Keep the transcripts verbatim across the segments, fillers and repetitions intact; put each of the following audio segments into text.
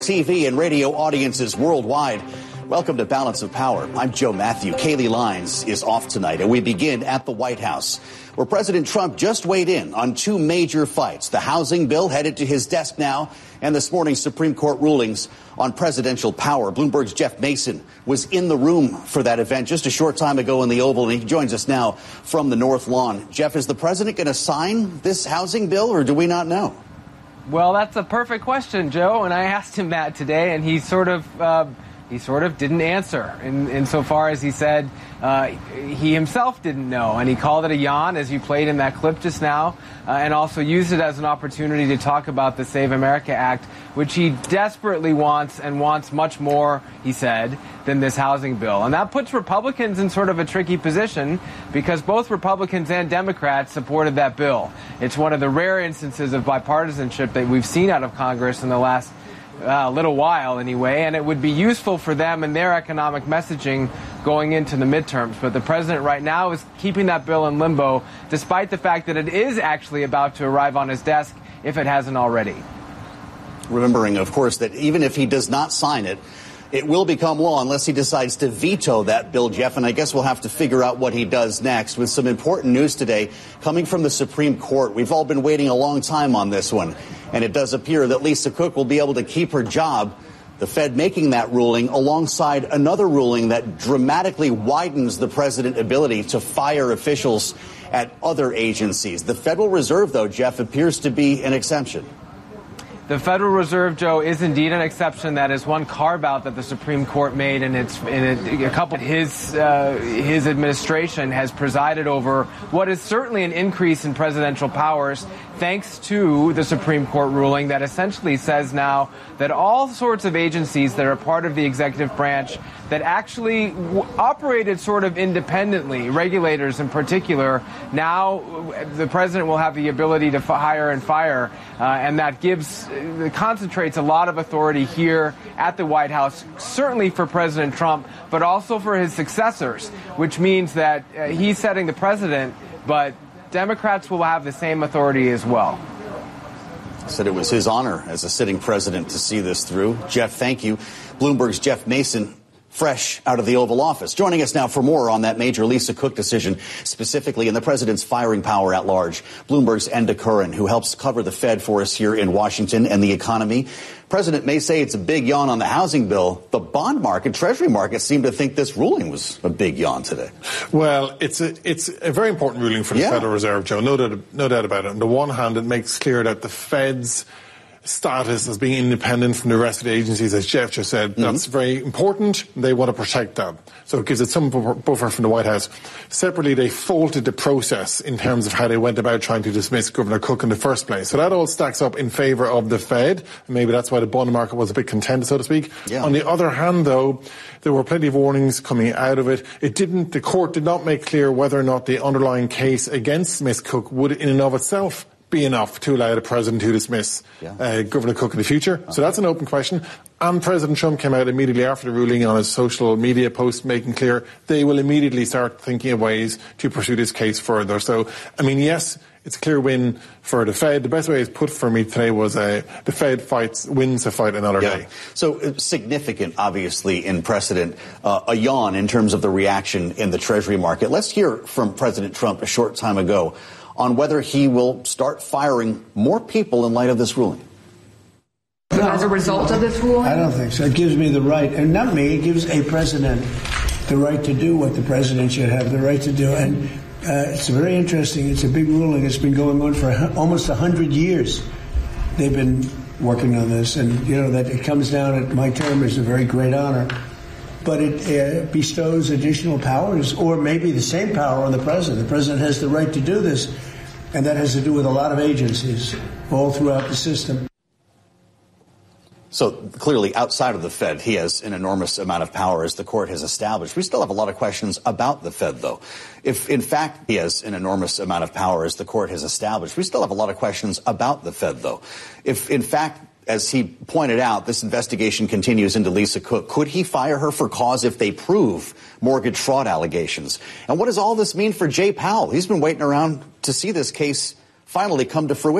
T V and radio audiences worldwide. Welcome to Balance of Power. I'm Joe Matthew. Kaylee Lines is off tonight, and we begin at the White House, where President Trump just weighed in on two major fights. The housing bill headed to his desk now, and this morning's Supreme Court rulings on presidential power. Bloomberg's Jeff Mason was in the room for that event just a short time ago in the Oval, and he joins us now from the North Lawn. Jeff, is the president going to sign this housing bill, or do we not know? Well, that's a perfect question, Joe, and I asked him that today, and he sort of uh, he sort of didn't answer in insofar as he said uh, he himself didn't know, and he called it a yawn, as you played in that clip just now, uh, and also used it as an opportunity to talk about the Save America Act, which he desperately wants and wants much more, he said, than this housing bill. And that puts Republicans in sort of a tricky position because both Republicans and Democrats supported that bill. It's one of the rare instances of bipartisanship that we've seen out of Congress in the last uh, little while anyway, and it would be useful for them in their economic messaging going into the midterms. But the president right now is keeping that bill in limbo, despite the fact that it is actually about to arrive on his desk if it hasn't already. Remembering, of course, that even if he does not sign it, it will become law unless he decides to veto that bill, Jeff, and I guess we'll have to figure out what he does next. With some important news today coming from the Supreme Court. We've all been waiting a long time on this one, and it does appear that Lisa Cook will be able to keep her job. The Fed making that ruling alongside another ruling that dramatically widens the president's ability to fire officials at other agencies. The Federal Reserve, though, Jeff, appears to be an exception. The Federal Reserve, Joe, is indeed an exception. That is one carve-out that the Supreme Court made, and it's in a, a couple. His uh, his administration has presided over what is certainly an increase in presidential powers, thanks to the Supreme Court ruling that essentially says now that all sorts of agencies that are part of the executive branch that actually w- operated sort of independently, regulators in particular, now the president will have the ability to f- hire and fire, uh, and that gives. It concentrates a lot of authority here at the White House, certainly for President Trump, but also for his successors, which means that uh, he's setting the precedent, but Democrats will have the same authority as well. Said it was his honor as a sitting president to see this through. Jeff, thank you. Bloomberg's Jeff Mason, fresh out of the Oval Office. Joining us now for more on that major Lisa Cook decision, specifically in the president's firing power at large, Bloomberg's Enda Curran, who helps cover the Fed for us here in Washington and the economy. President may say it's a big yawn on the housing bill. The bond market, Treasury market, seem to think this ruling was a big yawn today. Well, it's a, it's a very important ruling for the yeah. Federal Reserve, Joe. No doubt, no doubt about it. On the one hand, it makes clear that the Fed's status as being independent from the rest of the agencies, as Jeff just said, mm-hmm. that's very important. They want to protect that. So it gives it some buffer from the White House. Separately, they faulted the process in terms of how they went about trying to dismiss Governor Cook in the first place. So that all stacks up in favour of the Fed. And maybe that's why the bond market was a bit content, so to speak. Yeah. On the other hand, though, there were plenty of warnings coming out of it. It didn't, the court did not make clear whether or not the underlying case against Miss Cook would in and of itself be enough to allow the president to dismiss yeah. uh, Governor Cook in the future. Okay. So that's an open question. And President Trump came out immediately after the ruling on his social media post making clear they will immediately start thinking of ways to pursue this case further. So, I mean, yes, it's a clear win for the Fed. The best way it's put for me today was uh, the Fed fights wins a fight another yeah. day. So uh, significant, obviously, in precedent, uh, a yawn in terms of the reaction in the Treasury market. Let's hear from President Trump a short time ago on whether he will start firing more people in light of this ruling. No, as a result of this ruling? I don't think so. It gives me the right, and not me, it gives a president the right to do what the president should have the right to do. And uh, it's very interesting. It's a big ruling. It's been going on for almost one hundred years. They've been working on this, and, you know, that it comes down at my term is a very great honor. But it uh, bestows additional powers, or maybe the same power on the president. The president has the right to do this, and that has to do with a lot of agencies all throughout the system. So clearly, outside of the Fed, he has an enormous amount of power, as the court has established. We still have a lot of questions about the Fed, though. If, in fact, he has an enormous amount of power, as the court has established, we still have a lot of questions about the Fed, though. If, in fact, as he pointed out, this investigation continues into Lisa Cook. Could he fire her for cause if they prove mortgage fraud allegations? And what does all this mean for Jay Powell? He's been waiting around to see this case finally come to fruition.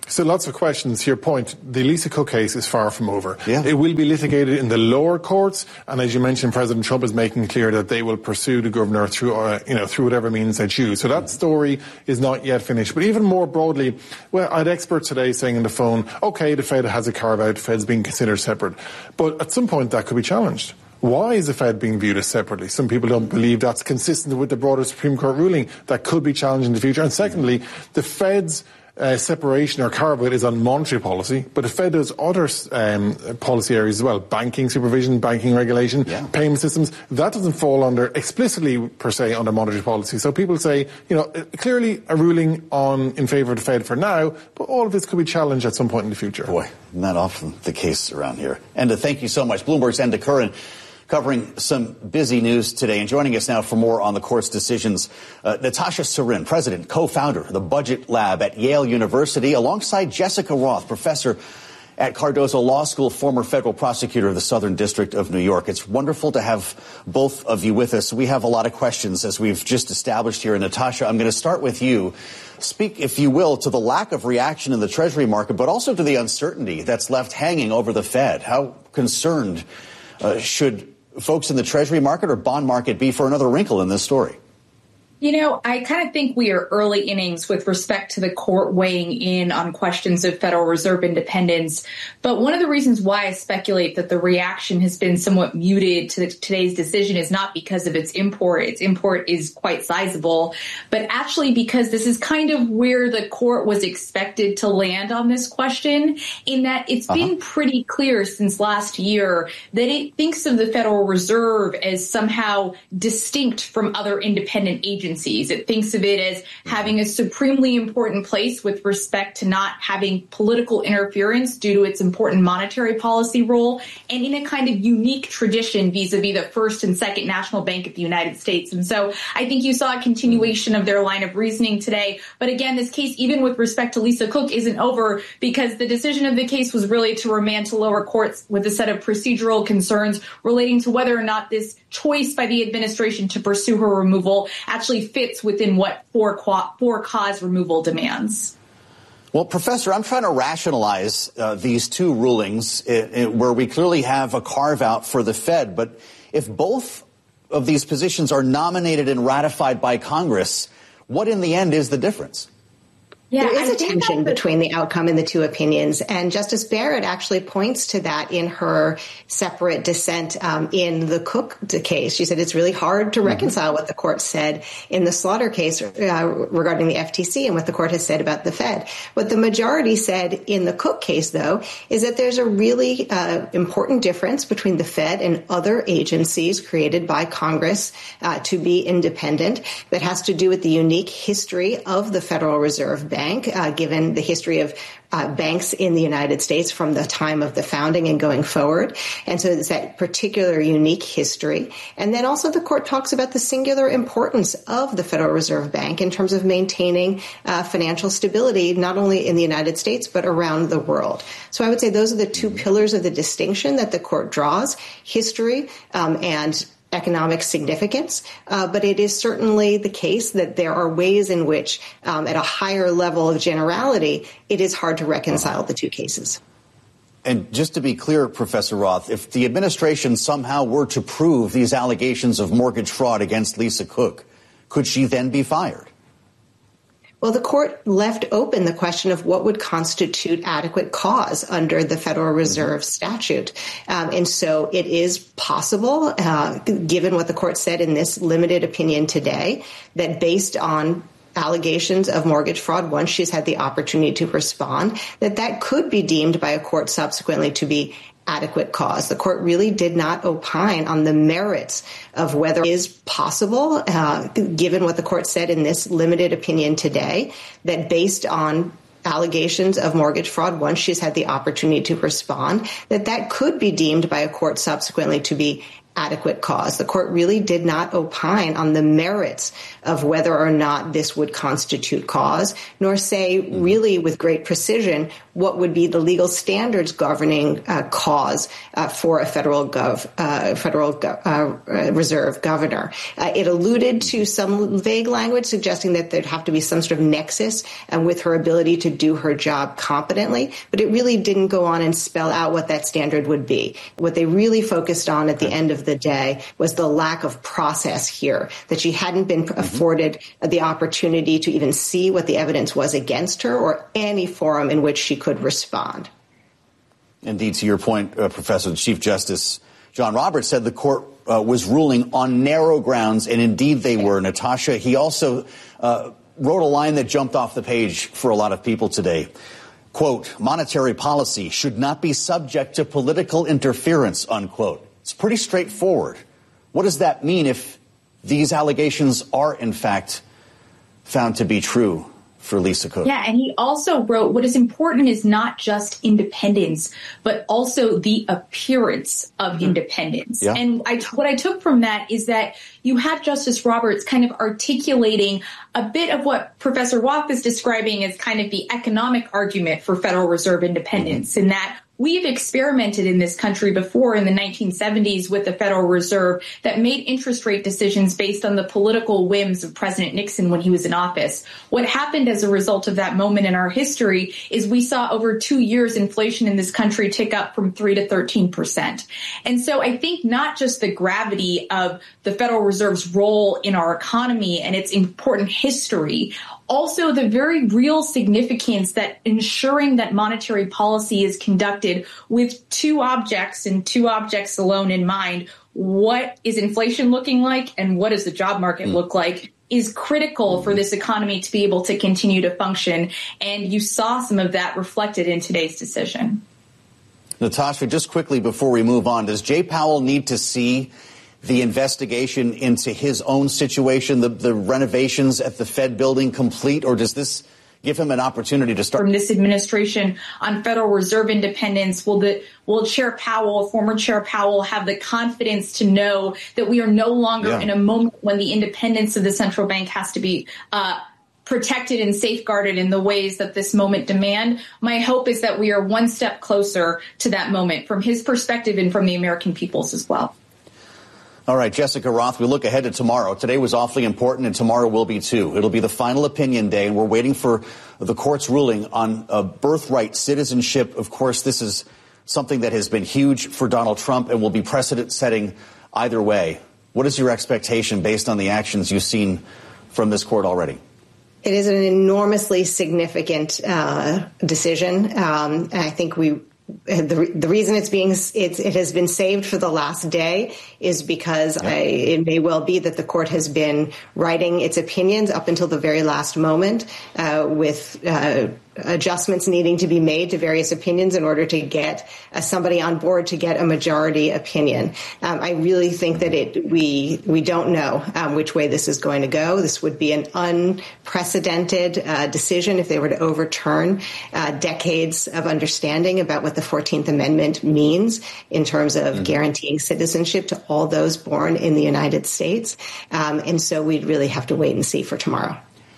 So lots of questions. To your point, the Lisa Cook case is far from over. Yeah. It will be litigated in the lower courts, and as you mentioned, President Trump is making clear that they will pursue the governor through, uh, you know, through whatever means they choose. So that story is not yet finished. But even more broadly, well, I had experts today saying on the phone, OK, the Fed has a carve-out, the Fed's being considered separate. But at some point that could be challenged. Why is the Fed being viewed as separately? Some people don't believe that's consistent with the broader Supreme Court ruling. That could be challenged in the future. And secondly, the Fed's uh, separation or carve-out is on monetary policy, but the Fed does other um, policy areas as well. Banking supervision, banking regulation, yeah. payment systems. That doesn't fall under explicitly, per se, under monetary policy. So people say, you know, clearly a ruling on in favour of the Fed for now, but all of this could be challenged at some point in the future. Boy, not often the case around here. Enda, thank you so much. Bloomberg's Enda Curran, covering some busy news today. And joining us now for more on the court's decisions, uh, Natasha Sarin, president, co-founder of the Budget Lab at Yale University, alongside Jessica Roth, professor at Cardozo Law School, former federal prosecutor of the Southern District of New York. It's wonderful to have both of you with us. We have a lot of questions, as we've just established here. And Natasha, I'm going to start with you. Speak, if you will, to the lack of reaction in the Treasury market, but also to the uncertainty that's left hanging over the Fed. How concerned uh, should folks in the Treasury market or bond market be for another wrinkle in this story? You know, I kind of think we are early innings with respect to the court weighing in on questions of Federal Reserve independence. But one of the reasons why I speculate that the reaction has been somewhat muted to the, today's decision is not because of its import. Its import is quite sizable, but actually because this is kind of where the court was expected to land on this question, in that it's uh-huh. been pretty clear since last year that it thinks of the Federal Reserve as somehow distinct from other independent agencies. It thinks of it as having a supremely important place with respect to not having political interference due to its important monetary policy role, and in a kind of unique tradition vis-a-vis the first and second National Bank of the United States. And so I think you saw a continuation of their line of reasoning today. But again, this case, even with respect to Lisa Cook, isn't over, because the decision of the case was really to remand to lower courts with a set of procedural concerns relating to whether or not this choice by the administration to pursue her removal actually fits within what for, for cause removal demands. Well, Professor, I'm trying to rationalize uh, these two rulings it, it, where we clearly have a carve-out for the Fed. But if both of these positions are nominated and ratified by Congress, what in the end is the difference? Yeah, there is a tension between the outcome and the two opinions, and Justice Barrett actually points to that in her separate dissent um, in the Cook case. She said it's really hard to reconcile mm-hmm. what the court said in the Slaughter case uh, regarding the F T C and what the court has said about the Fed. What the majority said in the Cook case, though, is that there's a really uh, important difference between the Fed and other agencies created by Congress uh, to be independent that has to do with the unique history of the Federal Reserve Bank. Bank, uh, given the history of uh, banks in the United States from the time of the founding and going forward. And so it's that particular unique history. And then also the court talks about the singular importance of the Federal Reserve Bank in terms of maintaining uh, financial stability, not only in the United States, but around the world. So I would say those are the two pillars of the distinction that the court draws: history um, and economic significance, uh, but it is certainly the case that there are ways in which, um, at a higher level of generality, it is hard to reconcile the two cases. And just to be clear, Professor Roth, if the administration somehow were to prove these allegations of mortgage fraud against Lisa Cook, could she then be fired? Well, the court left open the question of what would constitute adequate cause under the Federal Reserve statute. Um, and so it is possible, uh, given what the court said in this limited opinion today, that based on allegations of mortgage fraud, once she's had the opportunity to respond, that that could be deemed by a court subsequently to be adequate cause. The court really did not opine on the merits of whether it is possible, uh, given what the court said in this limited opinion today, that based on allegations of mortgage fraud, once she's had the opportunity to respond, that that could be deemed by a court subsequently to be adequate cause. The court really did not opine on the merits of whether or not this would constitute cause, nor say really with great precision what would be the legal standards governing uh, cause uh, for a federal gov, uh, federal gov, uh, reserve governor. Uh, it alluded to some vague language suggesting that there'd have to be some sort of nexus uh, with her ability to do her job competently, but it really didn't go on and spell out what that standard would be. What they really focused on at the end of the day was the lack of process here, that she hadn't been mm-hmm. afforded the opportunity to even see what the evidence was against her or any forum in which she could respond. Indeed, to your point, uh, Professor, Chief Justice John Roberts said the court uh, was ruling on narrow grounds, and indeed they were. Natasha, he also uh, wrote a line that jumped off the page for a lot of people today. Quote, monetary policy should not be subject to political interference, unquote. It's pretty straightforward. What does that mean if these allegations are, in fact, found to be true for Lisa Cook? Yeah, and he also wrote, what is important is not just independence, but also the appearance of mm-hmm. independence. Yeah. And I, what I took from that is that you have Justice Roberts kind of articulating a bit of what Professor Roth is describing as kind of the economic argument for Federal Reserve independence, mm-hmm. in that we've experimented in this country before in the nineteen seventies with the Federal Reserve that made interest rate decisions based on the political whims of President Nixon when he was in office. What happened as a result of that moment in our history is we saw over two years inflation in this country tick up from three to thirteen percent. And so I think not just the gravity of the Federal Reserve's role in our economy and its important history, also the very real significance that ensuring that monetary policy is conducted with two objects and two objects alone in mind, what is inflation looking like and what does the job market mm. look like, is critical for this economy to be able to continue to function. And you saw some of that reflected in today's decision. Natasha, just quickly before we move on, does Jay Powell need to see the investigation into his own situation, the, the renovations at the Fed building complete, or does this give him an opportunity to start? From this administration on Federal Reserve independence, will the will Chair Powell, former Chair Powell, have the confidence to know that we are no longer yeah. in a moment when the independence of the central bank has to be uh, protected and safeguarded in the ways that this moment demand? My hope is that we are one step closer to that moment from his perspective and from the American people's as well. All right, Jessica Roth, we look ahead to tomorrow. Today was awfully important, and tomorrow will be too. It'll be the final opinion day, and we're waiting for the court's ruling on uh, birthright citizenship. Of course, this is something that has been huge for Donald Trump and will be precedent-setting either way. What is your expectation based on the actions you've seen from this court already? It is an enormously significant uh, decision. Um, and I think we The, the reason it's being it's, it has been saved for the last day is because yeah. I, it may well be that the court has been writing its opinions up until the very last moment uh, with uh, adjustments needing to be made to various opinions in order to get uh, somebody on board to get a majority opinion. Um, I really think that it we we don't know um, which way this is going to go. This would be an unprecedented uh, decision if they were to overturn uh, decades of understanding about what the fourteenth Amendment means in terms of mm-hmm. guaranteeing citizenship to all those born in the United States. Um, and so we'd really have to wait and see for tomorrow.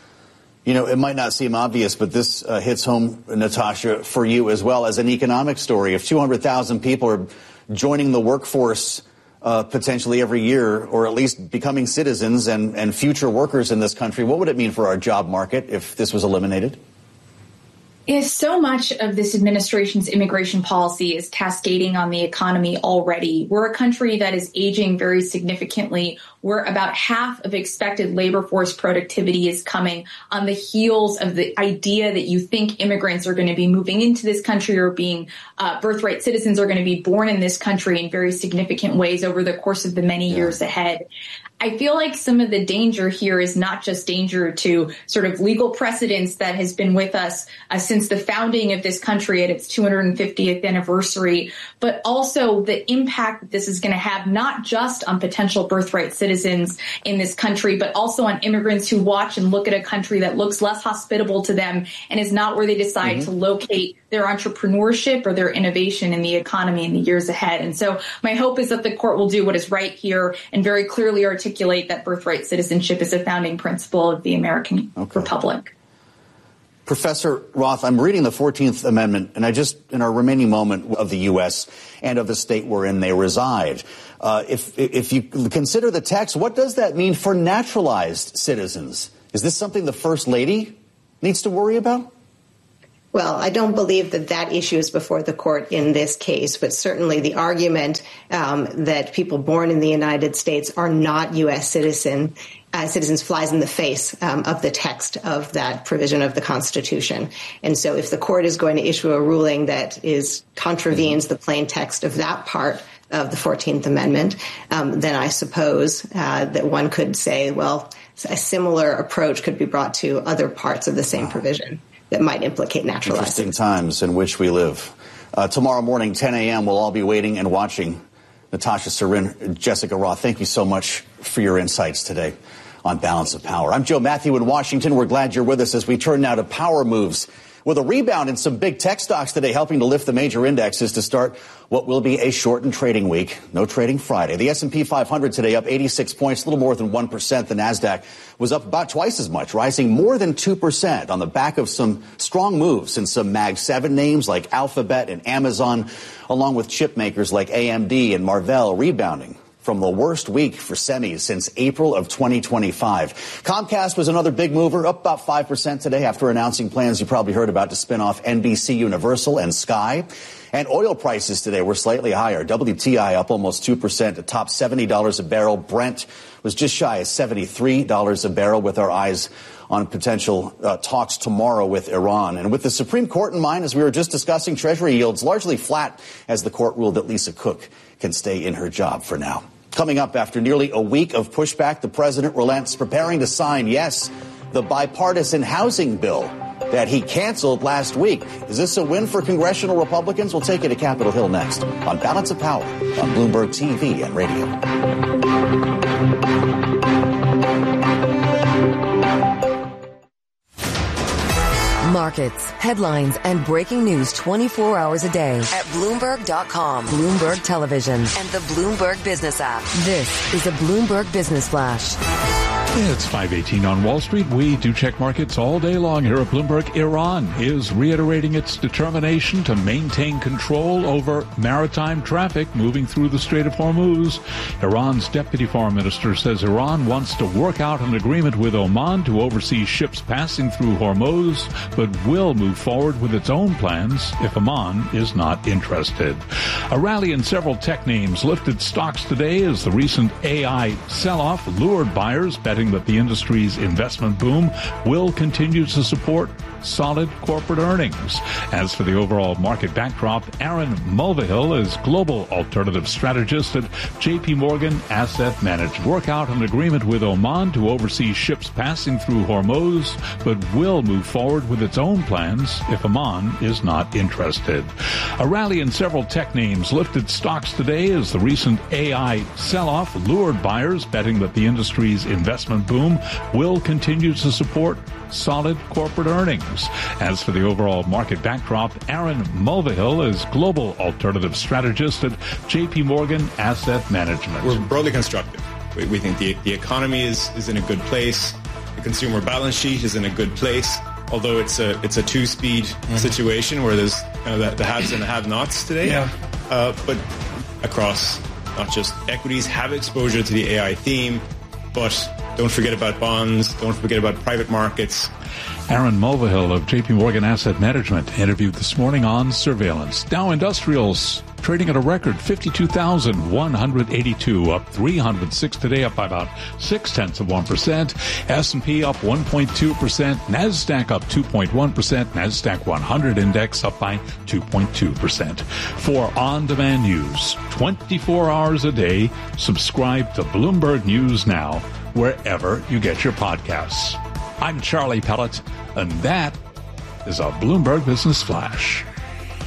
You know, it might not seem obvious, but this uh, hits home, Natasha, for you as well as an economic story. If two hundred thousand people are joining the workforce uh, potentially every year, or at least becoming citizens and, and future workers in this country, what would it mean for our job market if this was eliminated? If so much of this administration's immigration policy is cascading on the economy already. We're a country that is aging very significantly, where about half of expected labor force productivity is coming on the heels of the idea that you think immigrants are going to be moving into this country or being uh, birthright citizens are going to be born in this country in very significant ways over the course of the many yeah. years ahead. I feel like some of the danger here is not just danger to sort of legal precedents that has been with us uh, since since the founding of this country at its two hundred fiftieth anniversary, but also the impact that this is going to have not just on potential birthright citizens in this country, but also on immigrants who watch and look at a country that looks less hospitable to them and is not where they decide mm-hmm. to locate their entrepreneurship or their innovation in the economy in the years ahead. And so my hope is that the court will do what is right here and very clearly articulate that birthright citizenship is a founding principle of the American okay. Republic. Professor Roth, I'm reading the fourteenth Amendment, and I just, in our remaining moment of the U S and of the state wherein they reside, uh, if if you consider the text, what does that mean for naturalized citizens? Is this something the First Lady needs to worry about? Well, I don't believe that that issue is before the court in this case, but certainly the argument um, that people born in the United States are not U S citizen, uh, citizens flies in the face um, of the text of that provision of the Constitution. And so if the court is going to issue a ruling that is contravenes the plain text of that part of the fourteenth Amendment, um, then I suppose uh, that one could say, well, a similar approach could be brought to other parts of the same provision that might implicate naturalized. Interesting times in which we live. Uh, tomorrow morning, ten a.m., we'll all be waiting and watching Natasha Seren. Jessica Roth, thank you so much for your insights today on Balance of Power. I'm Joe Matthew in Washington. We're glad you're with us as we turn now to power moves. With a rebound in some big tech stocks today helping to lift the major indexes to start what will be a shortened trading week. No trading Friday. The S and P five hundred today up eighty-six points, a little more than one percent. The NASDAQ was up about twice as much, rising more than two percent on the back of some strong moves in some Mag seven names like Alphabet and Amazon, along with chip makers like A M D and Marvell rebounding from the worst week for semis since April of twenty twenty-five. Comcast was another big mover, up about five percent today after announcing plans you probably heard about to spin off N B C Universal and Sky. And oil prices today were slightly higher. W T I up almost two percent to top seventy dollars a barrel. Brent was just shy of seventy-three dollars a barrel, with our eyes on potential uh, talks tomorrow with Iran. And with the Supreme Court in mind, as we were just discussing, Treasury yields largely flat as the court ruled that Lisa Cook can stay in her job for now. Coming up, after nearly a week of pushback, the president relents, preparing to sign, yes, the bipartisan housing bill that he canceled last week. Is this a win for congressional Republicans? We'll take you to Capitol Hill next on Balance of Power on Bloomberg T V and radio. Markets, headlines, and breaking news twenty-four hours a day at Bloomberg dot com, Bloomberg Television, and the Bloomberg Business app. This is a Bloomberg Business Flash. It's five eighteen on Wall Street. We do check markets all day long here at Bloomberg. Iran is reiterating its determination to maintain control over maritime traffic moving through the Strait of Hormuz. Iran's deputy foreign minister says Iran wants to work out an agreement with Oman to oversee ships passing through Hormuz, but will move forward with its own plans if Oman is not interested. A rally in several tech names lifted stocks today as the recent A I sell-off lured buyers, betting that the industry's investment boom will continue to support solid corporate earnings. As for the overall market backdrop, Aaron Mulvihill is global alternative strategist at J P Morgan Asset Management. Work out an agreement with Oman to oversee ships passing through Hormuz, but will move forward with its own plans if Oman is not interested. A rally in several tech names lifted stocks today as the recent A I sell-off lured buyers, betting that the industry's investment boom will continue to support solid corporate earnings. As for the overall market backdrop, Aaron Mulvihill is global alternative strategist at J P Morgan Asset Management. We're broadly constructive. We, we think the, the economy is, is in a good place. The consumer balance sheet is in a good place, although it's a it's a two-speed mm-hmm. situation where there's kind of the, the haves and the have-nots today. Yeah. Uh, but across not just equities, have exposure to the A I theme, but don't forget about bonds. Don't forget about private markets. Aaron Mulvihill of J P Morgan Asset Management interviewed this morning on surveillance. Dow Industrials trading at a record fifty-two thousand one hundred eighty-two, up three hundred six today, up by about six tenths of one percent. S and P up one point two percent. NASDAQ up two point one percent. NASDAQ one hundred index up by two point two percent. For on-demand news, twenty-four hours a day, subscribe to Bloomberg News Now, wherever you get your podcasts. I'm Charlie Pellet, and that is a Bloomberg Business Flash.